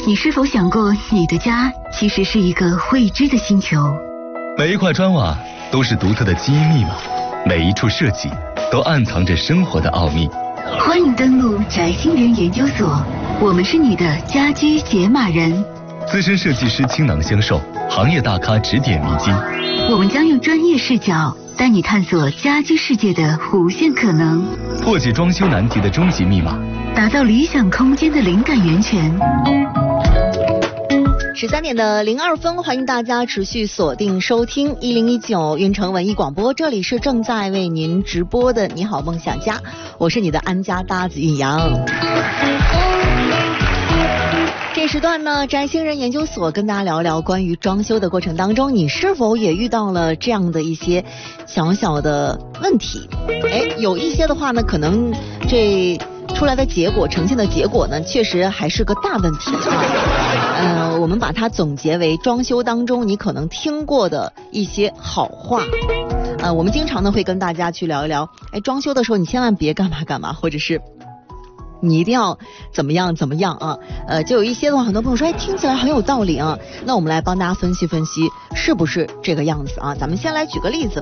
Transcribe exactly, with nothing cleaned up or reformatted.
你是否想过，你的家其实是一个未知的星球？ 每一块砖瓦都是独特的基因密码，每一处设计都暗藏着生活的奥秘。 欢迎登录宅星人研究所，我们是你的家居解码人。 资深设计师倾囊相授，行业大咖指点迷津。 我们将用专业视角带你探索家居世界的无限可能， 破解装修难题的终极密码， 打造理想空间的灵感源泉。 十三点的零二分，欢迎大家持续锁定收听一零一九运城文艺广播，这里是正在为您直播的你好梦想家，我是你的安家搭子韵阳。这时段呢，宅星人研究所跟大家聊聊关于装修的过程当中，你是否也遇到了这样的一些小小的问题？哎，有一些的话呢，可能这出来的结果呈现的结果呢，确实还是个大问题啊。呃，我们把它总结为装修当中你可能听过的一些好话。呃，我们经常呢会跟大家去聊一聊，哎，装修的时候你千万别干嘛干嘛，或者是你一定要怎么样怎么样啊？呃，就有一些的话，很多朋友说，哎，听起来很有道理啊。那我们来帮大家分析分析，是不是这个样子啊？咱们先来举个例子。